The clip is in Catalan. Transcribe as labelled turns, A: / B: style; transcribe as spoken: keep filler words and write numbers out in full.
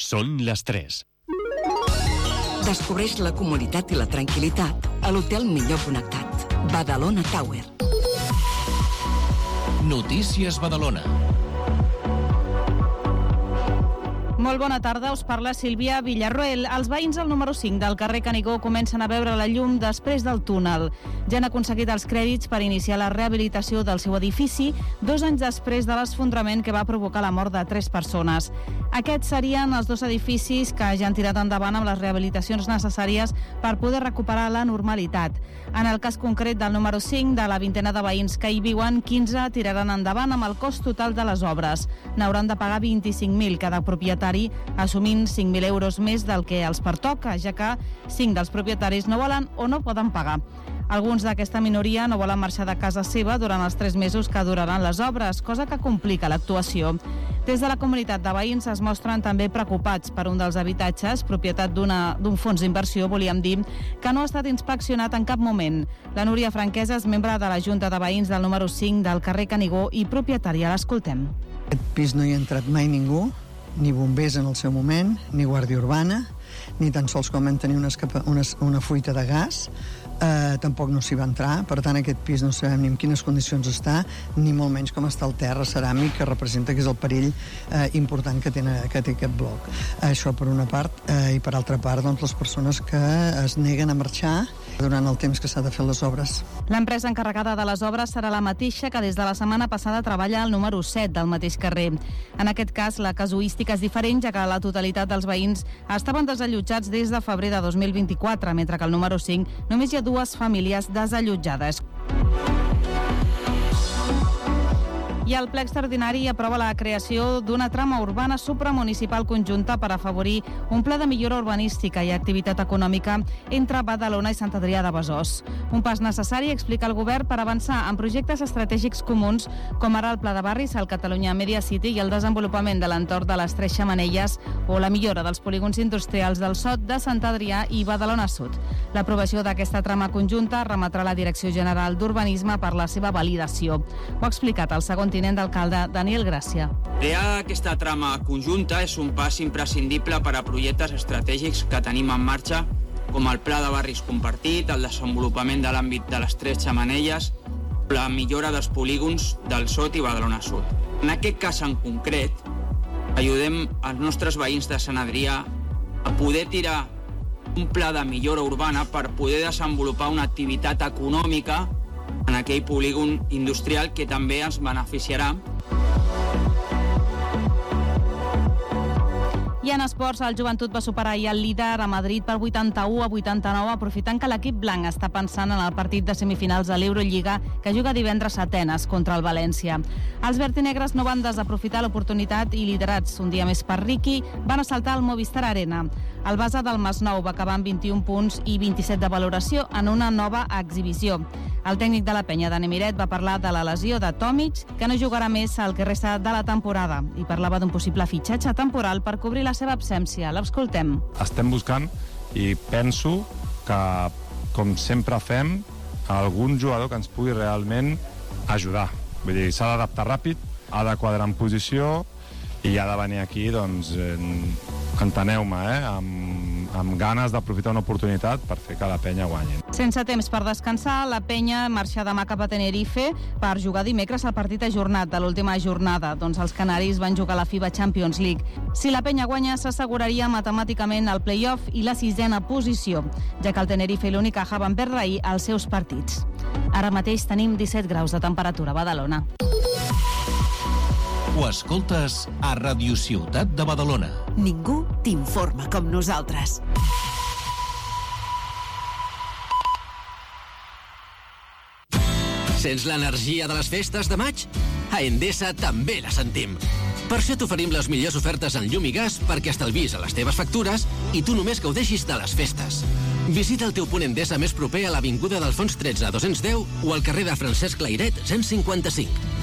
A: Són les tres.
B: Descobreix la comoditat i la tranquil·litat a l'hotel millor connectat. Badalona Tower.
A: Notícies Badalona.
C: Molt bona tarda, us parla Sílvia Villarroel. Els veïns al número cinc del carrer Canigó comencen a veure la llum després del túnel. Ja han aconseguit els crèdits per iniciar la rehabilitació del seu edifici dos anys després de l'esfondrament que va provocar la mort de tres persones. Aquests serien els dos edificis que ja han tirat endavant amb les rehabilitacions necessàries per poder recuperar la normalitat. En el cas concret del número cinc, de la vintena de veïns que hi viuen, quinze tiraran endavant amb el cost total de les obres. N'hauran de pagar vint-i-cinc mil cada propietari, assumint cinc mil euros més del que els pertoca, ja que cinc dels propietaris no volen o no poden pagar. Alguns d'aquesta minoria no volen marxar de casa seva durant els tres mesos que duraran les obres, cosa que complica l'actuació. Des de la comunitat de veïns es mostren també preocupats per un dels habitatges, propietat d'una, d'un fons d'inversió, volíem dir, que no ha estat inspeccionat en cap moment. La Núria Franquesa és membre de la Junta de Veïns del número cinc del carrer Canigó i propietària. L'escoltem.
D: Aquest pis no hi ha entrat mai ningú, ni bombers en el seu moment, ni guàrdia urbana, ni tan sols com van tenir una, escapa, una, una fuita de gas, eh, tampoc no s'hi va entrar. Per tant, aquest pis no sabem ni en quines condicions està, ni molt menys com està el terra ceràmic, que representa que és el perill eh, important que té, que té aquest bloc. Això per una part, eh, i per altra part, doncs, les persones que es neguen a marxar durant el temps que s'ha de fer les obres.
C: L'empresa encarregada de les obres serà la mateixa que des de la setmana passada treballa al número set del mateix carrer. En aquest cas, la casuística és diferent, ja que la totalitat dels veïns estaven desallotjats des de febrer de dos mil vint-i-quatre, mentre que al número cinc només hi ha dues famílies desallotjades. I el ple extraordinari aprova la creació d'una trama urbana supramunicipal conjunta per afavorir un pla de millora urbanística i activitat econòmica entre Badalona i Sant Adrià de Besòs. Un pas necessari, explica el govern, per avançar en projectes estratègics comuns, com ara el Pla de Barris, el Catalunya Media City i el desenvolupament de l'entorn de les Tres Xemeneies o la millora dels polígons industrials del Sot, de Sant Adrià i Badalona Sud. L'aprovació d'aquesta trama conjunta remetrà a la Direcció General d'Urbanisme per la seva validació. Ho ha explicat el segon tinent d'alcalde Daniel Gràcia.
E: Crear aquesta trama conjunta és un pas imprescindible per a projectes estratègics que tenim en marxa, com el Pla de Barris compartit, el desenvolupament de l'àmbit de les Tres Xemeneies, la millora dels polígons del Sot i Badalona Sud. En aquest cas en concret, ajudem els nostres veïns de Sant Adrià a poder tirar un pla de millora urbana per poder desenvolupar una activitat econòmica en aquell polígon industrial que també ens beneficiarà.
C: I en esports, el Joventut va superar ahir el líder a Madrid per vuitanta-u a vuitanta-nou, aprofitant que l'equip blanc està pensant en el partit de semifinals de l'Eurolliga que juga divendres a Atenes contra el València. Els vertinegres no van desaprofitar l'oportunitat i, liderats un dia més per Riqui, van assaltar el Movistar Arena. El base del Masnou va acabar amb vint-i-un punts i vint-i-set de valoració en una nova exhibició. El tècnic de la penya, Dani Miret, va parlar de la lesió de Tomic, que no jugarà més el que resta de la temporada, i parlava d'un possible fitxatge temporal per cobrir la seva absència. L'escoltem.
F: Estem buscant i penso que, com sempre fem, algun jugador que ens pugui realment ajudar. Vull dir, s'ha d'adaptar ràpid, ha de quadrar en posició i ha de venir aquí, doncs, enteneu-me, eh, amb, amb ganes d'aprofitar una oportunitat per fer que la penya guanyi.
C: Sense temps per descansar, la penya marxa demà cap a Tenerife per jugar dimecres el partit ajornat de l'última jornada. Doncs els canaris van jugar a la FIBA Champions League. Si la penya guanya, s'asseguraria matemàticament el play-off i la sisena posició, ja que el Tenerife i l'Unicaja van perdre ahir els seus partits. Ara mateix tenim disset graus de temperatura a Badalona.
A: Ho escoltes a Ràdio Ciutat de Badalona.
B: Ningú t'informa com nosaltres.
G: Sents l'energia de les festes de maig? A Endesa també la sentim. Per això t'oferim les millors ofertes en llum i gas perquè estalvis a les teves factures i tu només gaudeixis de les festes. Visita el teu punt Endesa més proper a l'Avinguda d'Alfons tretze, dos-cents deu o al carrer de Francesc Layret, cent cinquanta-cinc.